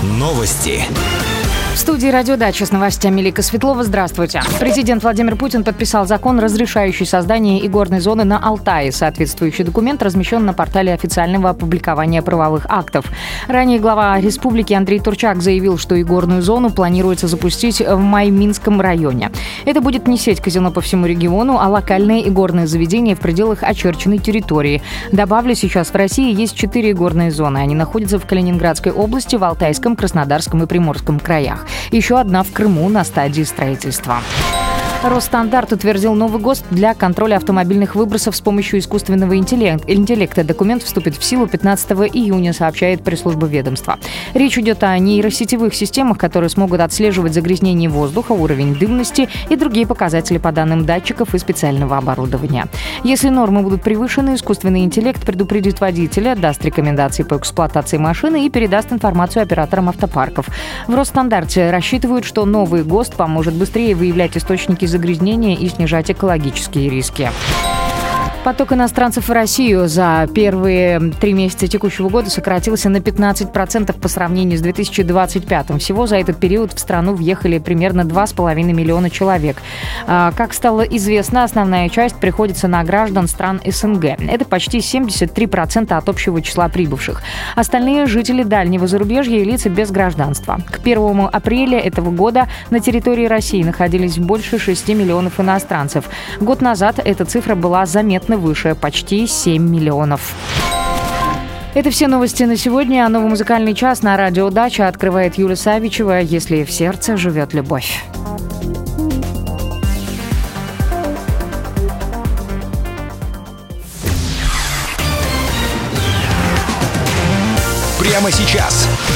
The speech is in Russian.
Новости. В студии «Радио Дача» с новостями Лика Светлова. Здравствуйте. Президент Владимир Путин подписал закон, разрешающий создание игорной зоны на Алтае. Соответствующий документ размещен на портале официального опубликования правовых актов. Ранее глава республики Андрей Турчак заявил, что игорную зону планируется запустить в Майминском районе. Это будет не сеть казино по всему региону, а локальные игорные заведения в пределах очерченной территории. Добавлю, сейчас в России есть 4 игорные зоны. Они находятся в Калининградской области, в Алтайском, Краснодарском и Приморском краях. Еще одна в Крыму на стадии строительства. Росстандарт утвердил новый ГОСТ для контроля автомобильных выбросов с помощью искусственного интеллекта. Документ вступит в силу 15 июня, сообщает пресс-служба ведомства. Речь идет о нейросетевых системах, которые смогут отслеживать загрязнение воздуха, уровень дымности и другие показатели по данным датчиков и специального оборудования. Если нормы будут превышены, искусственный интеллект предупредит водителя, даст рекомендации по эксплуатации машины и передаст информацию операторам автопарков. В Росстандарте рассчитывают, что новый ГОСТ поможет быстрее выявлять источники загрязнения и снижать экологические риски. Поток иностранцев в Россию за первые 3 месяца текущего года сократился на 15% по сравнению с 2025. Всего за этот период в страну въехали примерно 2,5 миллиона человек. Как стало известно, основная часть приходится на граждан стран СНГ. Это почти 73% от общего числа прибывших. Остальные – жители дальнего зарубежья и лица без гражданства. К 1 апреля этого года на территории России находились больше 6 миллионов иностранцев. Год назад эта цифра была заметно выше, почти 7 миллионов. Это все новости на сегодня. А новый музыкальный час на радио «Дача» открывает Юлия Савичева «Если в сердце живет любовь». Прямо сейчас.